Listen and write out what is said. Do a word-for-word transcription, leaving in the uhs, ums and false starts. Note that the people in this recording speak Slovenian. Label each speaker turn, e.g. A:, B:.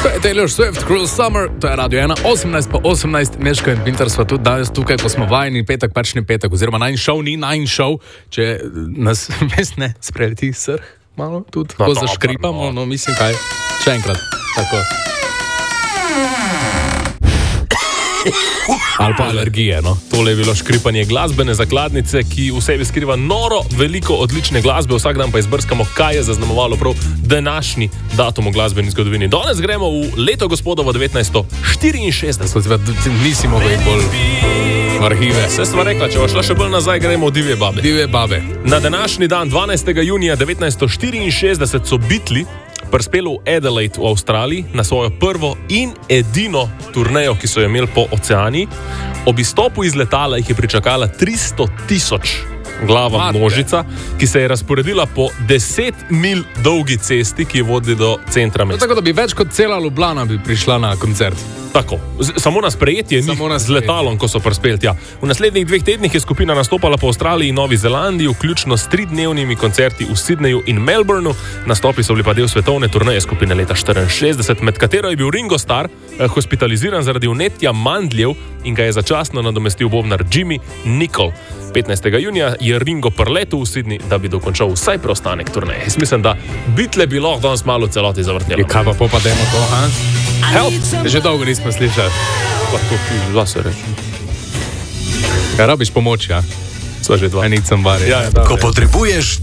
A: To je Taylor Swift, Cruel Summer, to je Radio ena, osemnajst pa osemnajst, Meško in Pinter sva tudi danes tukaj, ko smo vajeni, petek pač ni petek, oziroma nine show ni nine show, če nas ne spreleti srh malo tudi, ko no, zaškripamo, no. no mislim kaj, še enkrat, tako. Ali pa alergije, no.
B: Tole je bilo škripanje glasbene zakladnice, ki v sebi skriva noro veliko odlične glasbe, vsak dan pa izbrskamo, kaj je zaznamovalo prav današnji datum v glasbeni zgodovini. Danes gremo v leto gospodovo devetnajststo štiriinšestdeset.
A: Nisi mogel iti bolj v arhive.
B: Se sva rekla, če bo šla še bolj nazaj, gremo v Divje babe.
A: Divje babe.
B: Na današnji dan, dvanajstega junija devetnajststo štiriinšestdeset, so Beatli prispeli v Adelaide v Avstraliji na svojo prvo in edino turnejo, ki so jo imeli po oceani. Ob izstopu iz letala jih je pričakala tristo tisoč glava množica, ki se je razporedila po deset mil dolgi cesti, ki vodi do centra mesta.
A: Tako da bi več kot cela Ljubljana bi prišla na koncert.
B: Tako, Z samo na sprejetje njih z letalom, ko so prispeli tja. V naslednjih dveh tednih je skupina nastopala po Avstraliji in Novi Zelandiji, vključno s tridnevnimi koncerti v Sydneyju in Melbourneu. Nastopi so bili pa del svetovne turneje skupine leta štiriinšestdeset, med katero je bil Ringo Starr eh, hospitaliziran zaradi vnetja mandljev in ga je začasno nadomestil bobnar Jimmy Nicol. petnajstega junija je Ringo prletel v Sydney, da bi dokončal vsaj preostanek turneje. Jaz mislim, da Beatle bi lahko danes malo celoti zavrtelo.
A: Je kaj pa popademo to, ha?
B: Help!
A: Že dolgo nismo slišali.
B: Pa to ti zase rečem.
A: Kaj rabiš pomoč, ja?
B: Sva že dva.
A: I need somebody.
B: Ja, ja,
C: Ko potrebuješ